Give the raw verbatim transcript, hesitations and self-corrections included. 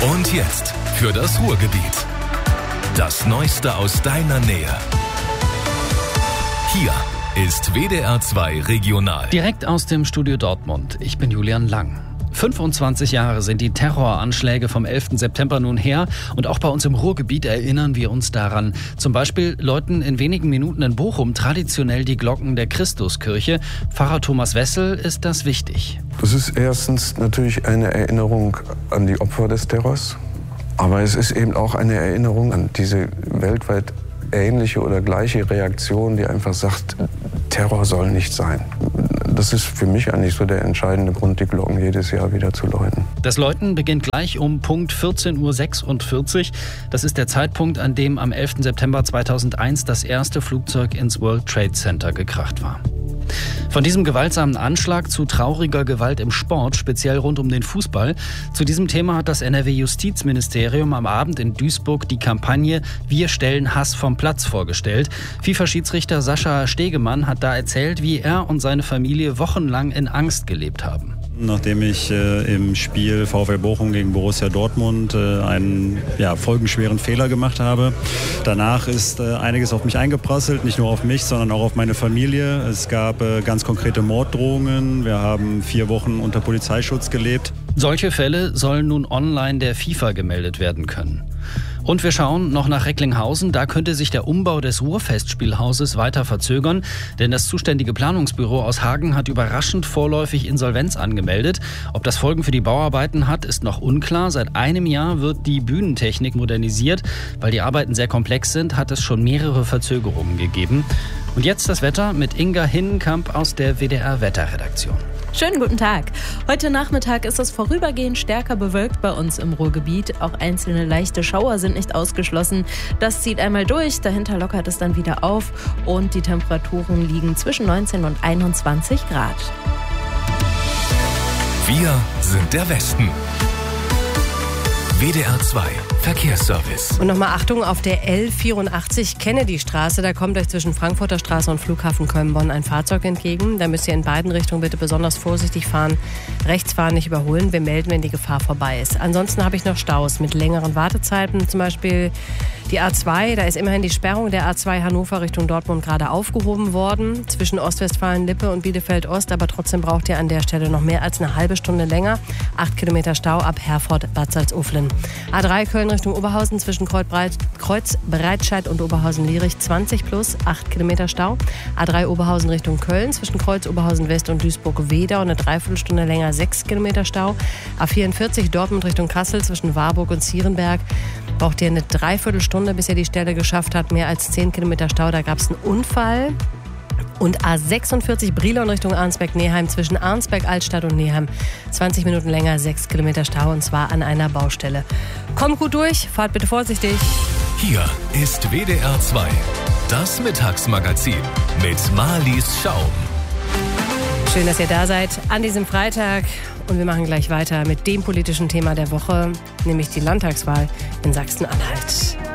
Und jetzt für das Ruhrgebiet. Das Neueste aus deiner Nähe. Hier ist W D R zwei Regional. Direkt aus dem Studio Dortmund. Ich bin Julian Lang. fünfundzwanzig Jahre sind die Terroranschläge vom elften September nun her. Und auch bei uns im Ruhrgebiet erinnern wir uns daran. Zum Beispiel läuten in wenigen Minuten in Bochum traditionell die Glocken der Christuskirche. Pfarrer Thomas Wessel ist das wichtig. Das ist erstens natürlich eine Erinnerung an die Opfer des Terrors. Aber es ist eben auch eine Erinnerung an diese weltweit ähnliche oder gleiche Reaktion, die einfach sagt, Terror soll nicht sein. Das ist für mich eigentlich so der entscheidende Grund, die Glocken jedes Jahr wieder zu läuten. Das Läuten beginnt gleich um Punkt vierzehn Uhr sechsundvierzig. Das ist der Zeitpunkt, an dem am elften September zweitausendeins das erste Flugzeug ins World Trade Center gekracht war. Von diesem gewaltsamen Anschlag zu trauriger Gewalt im Sport, speziell rund um den Fußball. Zu diesem Thema hat das N R W-Justizministerium am Abend in Duisburg die Kampagne Wir stellen Hass vom Platz vorgestellt. FIFA-Schiedsrichter Sascha Stegemann hat da erzählt, wie er und seine Familie wochenlang in Angst gelebt haben. Nachdem ich äh, im Spiel VfL Bochum gegen Borussia Dortmund äh, einen ja, folgenschweren Fehler gemacht habe. Danach ist äh, einiges auf mich eingeprasselt, nicht nur auf mich, sondern auch auf meine Familie. Es gab äh, ganz konkrete Morddrohungen. Wir haben vier Wochen unter Polizeischutz gelebt. Solche Fälle sollen nun online der FIFA gemeldet werden können. Und wir schauen noch nach Recklinghausen. Da könnte sich der Umbau des Ruhrfestspielhauses weiter verzögern, denn das zuständige Planungsbüro aus Hagen hat überraschend vorläufig Insolvenz angemeldet. Ob das Folgen für die Bauarbeiten hat, ist noch unklar. Seit einem Jahr wird die Bühnentechnik modernisiert. Weil die Arbeiten sehr komplex sind, hat es schon mehrere Verzögerungen gegeben. Und jetzt das Wetter mit Inga Hinnenkamp aus der W D R-Wetterredaktion. Schönen guten Tag. Heute Nachmittag ist es vorübergehend stärker bewölkt bei uns im Ruhrgebiet. Auch einzelne leichte Schauer sind nicht ausgeschlossen. Das zieht einmal durch, dahinter lockert es dann wieder auf und die Temperaturen liegen zwischen neunzehn und einundzwanzig Grad. Wir sind der Westen. W D R zwei Verkehrsservice. Und nochmal Achtung auf der L vierundachtzig Kennedy-Straße. Da kommt euch zwischen Frankfurter Straße und Flughafen Köln-Bonn ein Fahrzeug entgegen. Da müsst ihr in beiden Richtungen bitte besonders vorsichtig fahren. Rechts fahren, nicht überholen. Wir melden, wenn die Gefahr vorbei ist. Ansonsten habe ich noch Staus mit längeren Wartezeiten. Zum Beispiel die A zwei. Da ist immerhin die Sperrung der A zwei Hannover Richtung Dortmund gerade aufgehoben worden. Zwischen Ostwestfalen-Lippe und Bielefeld-Ost. Aber trotzdem braucht ihr an der Stelle noch mehr als eine halbe Stunde länger. Acht Kilometer Stau ab Herford-Bad Salzuflen. A drei Köln Richtung Oberhausen zwischen Kreuzbreitscheid und Oberhausen-Lierich zwanzig plus, acht Kilometer Stau. A drei Oberhausen Richtung Köln zwischen Kreuz Oberhausen West und Duisburg-Wedau eine Dreiviertelstunde länger, sechs Kilometer Stau. A vierundvierzig Dortmund Richtung Kassel zwischen Warburg und Zierenberg braucht ihr eine Dreiviertelstunde, bis ihr die Stelle geschafft habt. Mehr als zehn Kilometer Stau, da gab es einen Unfall. Und A sechsundvierzig Brilon Richtung Arnsberg-Neheim zwischen Arnsberg-Altstadt und Neheim. zwanzig Minuten länger, sechs Kilometer Stau und zwar an einer Baustelle. Kommt gut durch, fahrt bitte vorsichtig. Hier ist W D R zwei, das Mittagsmagazin mit Marlies Schaum. Schön, dass ihr da seid an diesem Freitag. Und wir machen gleich weiter mit dem politischen Thema der Woche, nämlich die Landtagswahl in Sachsen-Anhalt.